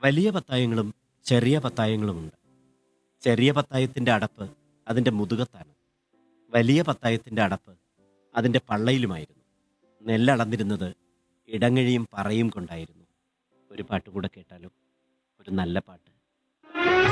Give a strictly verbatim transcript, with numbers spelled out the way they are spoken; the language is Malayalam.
വലിയ പത്തായങ്ങളും ചെറിയ പത്തായങ്ങളുമുണ്ട്. ചെറിയ പത്തായത്തിൻ്റെ അടപ്പ് അതിൻ്റെ മുതുകത്താണ്. വലിയ പത്തായത്തിൻ്റെ അടപ്പ് അതിൻ്റെ പള്ളയിലുമായിരുന്നു. നെല്ലളന്നിരുന്നത് ഇടങ്ങഴിയും പറയും കൊണ്ടായിരുന്നു. ഒരു പാട്ട് കൂടെ കേട്ടാലോ? ഒരു നല്ല പാട്ട്.